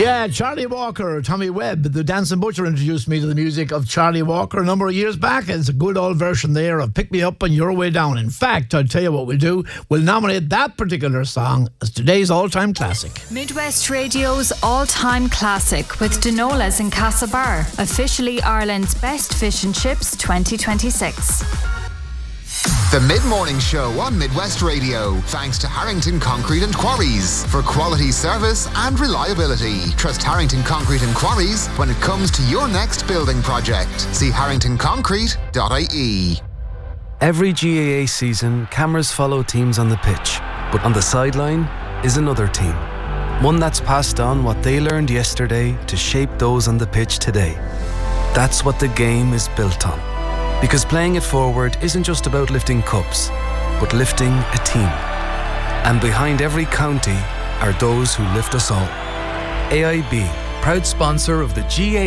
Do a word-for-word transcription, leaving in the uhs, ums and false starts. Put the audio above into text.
Yeah, Charlie Walker, Tommy Webb, the Dancing Butcher introduced me to the music of Charlie Walker a number of years back. It's a good old version there of Pick Me Up on Your Way Down. In fact, I'll tell you what we'll do. We'll nominate that particular song as today's all-time classic. Midwest Radio's all-time classic with Denola's in Castlebar. Officially Ireland's best fish and chips twenty twenty-six. The Mid-Morning Show on Midwest Radio, thanks to Harrington Concrete and Quarries. For quality service and reliability, trust Harrington Concrete and Quarries when it comes to your next building project. See harrington concrete dot I E. Every G A A season, cameras follow teams on the pitch, but on the sideline is another team. One that's passed on what they learned yesterday to shape those on the pitch today. That's what the game is built on. Because playing it forward isn't just about lifting cups, but lifting a team. And behind every county are those who lift us all. A I B, proud sponsor of the G A A